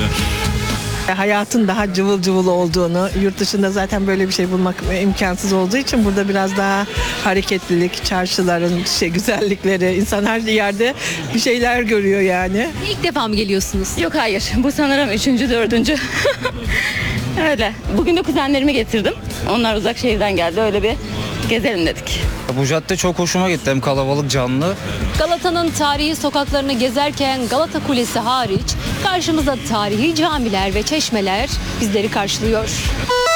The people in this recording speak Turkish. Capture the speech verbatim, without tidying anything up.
Hayatın daha cıvıl cıvıl olduğunu, yurt dışında zaten böyle bir şey bulmak imkansız olduğu için burada biraz daha hareketlilik, çarşıların şey güzellikleri, insan her yerde bir şeyler görüyor yani. İlk defa mı geliyorsunuz? Yok hayır. Bu sanırım üçüncü, dördüncü. Öyle. Bugün de kuzenlerimi getirdim. Onlar uzak şehirden geldi. Öyle bir gezelim dedik. Bu cadde çok hoşuma gitti. Hem kalabalık, canlı. Galata'nın tarihi sokaklarını gezerken Galata Kulesi hariç karşımızda tarihi camiler ve çeşmeler bizleri karşılıyor.